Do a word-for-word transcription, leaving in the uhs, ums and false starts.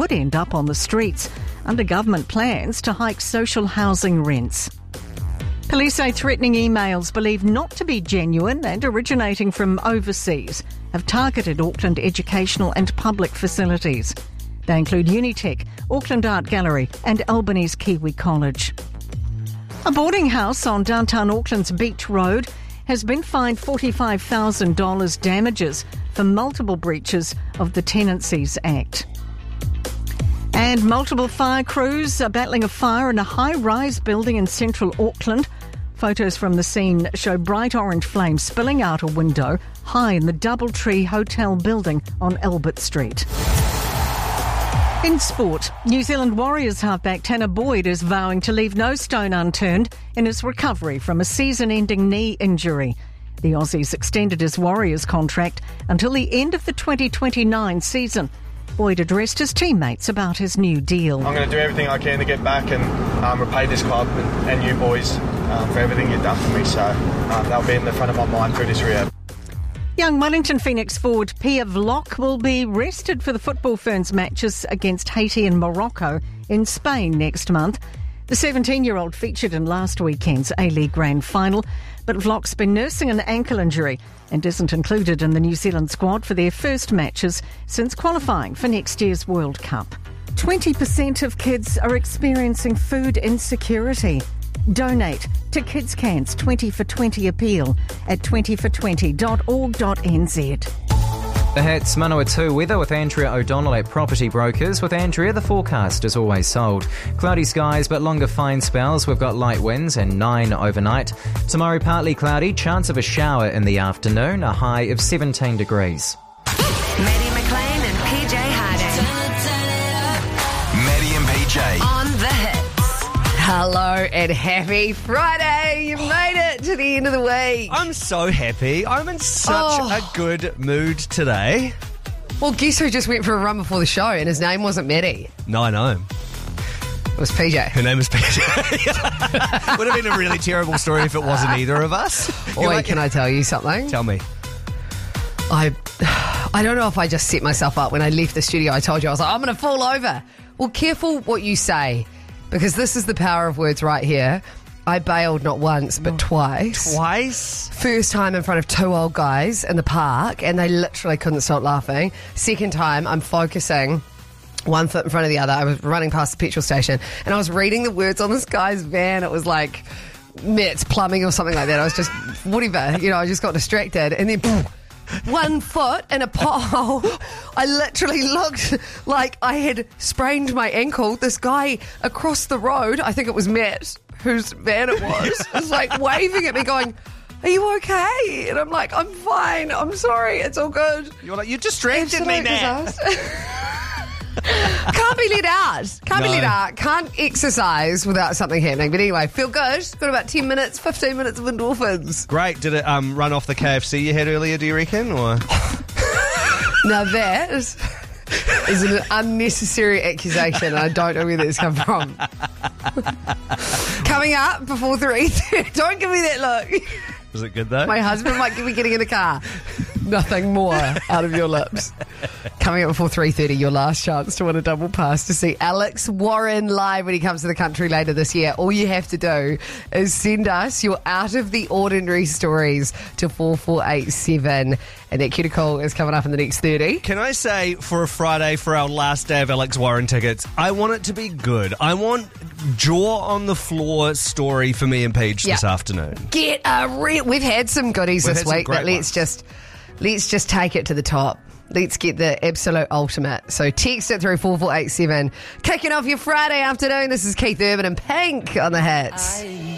could end up on the streets under government plans to hike social housing rents. Police say threatening emails believed not to be genuine and originating from overseas have targeted Auckland educational and public facilities. They include Unitec, Auckland Art Gallery and Albany's Kiwi College. A boarding house on downtown Auckland's Beach Road has been fined forty-five thousand dollars damages for multiple breaches of the Tenancies Act. And multiple fire crews are battling a fire in a high-rise building in central Auckland. Photos from the scene show bright orange flames spilling out a window high in the Doubletree Hotel building on Albert Street. In sport, New Zealand Warriors halfback Tanner Boyd is vowing to leave no stone unturned in his recovery from a season-ending knee injury. The Aussies extended his Warriors contract until the end of the twenty twenty-nine season. Boyd addressed his teammates about his new deal. I'm going to do everything I can to get back and um, repay this club and, and you boys um, for everything you've done for me. So um, that'll be in the front of my mind through this rehab. Young Wellington Phoenix forward Pia Vlok will be rested for the Football Ferns matches against Haiti and Morocco in Spain next month. The seventeen-year-old featured in last weekend's A-League Grand Final, but Vlok's been nursing an ankle injury and isn't included in the New Zealand squad for their first matches since qualifying for next year's World Cup. twenty percent of kids are experiencing food insecurity. Donate to Kids Can's twenty for twenty appeal at twenty for twenty dot org dot n z. The Hits Manawatu weather with Andrea O'Donnell at Property Brokers. With Andrea, the forecast is always sold. Cloudy skies but longer fine spells. We've got light winds and nine overnight. Tomorrow partly cloudy, chance of a shower in the afternoon, a high of seventeen degrees. Maddie McLean and P J Harding. Maddie and P J. On the Hits. Hello and happy Friday. You've made it to the end of the week. I'm so happy. I'm in such Oh. a good mood today. Well, guess who just went for a run before the show and his name wasn't Maddie? No, I know. It was P J. Her name is P J. Would have been a really terrible story if it wasn't either of us. You're Oi, like- can I tell you something? Tell me. I I don't know if I just set myself up when I left the studio. I told you, I was like, I'm going to fall over. Well, careful what you say, because this is the power of words right here. I bailed not once, but twice. Twice? First time in front of two old guys in the park, and they literally couldn't stop laughing. Second time, I'm focusing one foot in front of the other. I was running past the petrol station, and I was reading the words on this guy's van. It was like Met's Plumbing or something like that. I was just, whatever, you know, I just got distracted. And then, boom, one foot in a pothole. I literally looked like I had sprained my ankle. This guy across the road, I think it was Matt, whose van it was, was like waving at me going, are you okay? And I'm like, I'm fine. I'm sorry. It's all good. You're like, you distracted me, Absolute man. disaster. Can't be let out. Can't No. be let out. Can't exercise without something happening. But anyway, feel good. Got about ten minutes, fifteen minutes of endorphins. Great. Did it um, run off the K F C you had earlier, do you reckon? Or Now that is an unnecessary accusation, and I don't know where that's come from. Coming up before three thirty. Don't give me that look. was it good, though? My husband might be getting in the car. Nothing more out of your lips. Coming up before three thirty, your last chance to win a double pass to see Alex Warren live when he comes to the country later this year. All you have to do is send us your out-of-the-ordinary stories to four four eight seven. And that cuticle is coming up in the next thirty. Can I say, for a Friday, for our last day of Alex Warren tickets, I want it to be good. I want jaw-on-the-floor story for me and Paige Yeah. this afternoon. Get a re- We've had some goodies We've this had some week, great but let's ones. just let's just take it to the top. Let's get the absolute ultimate. So text it through four four eight seven. Kicking off your Friday afternoon. This is Keith Urban and Pink on the Hits.